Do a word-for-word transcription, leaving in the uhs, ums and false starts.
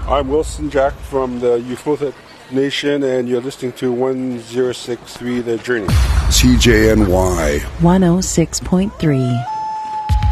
I'm Wilson Jack from the Euphothec Nation, and you're listening to one oh six point three The Journey. C J N Y one oh six point three.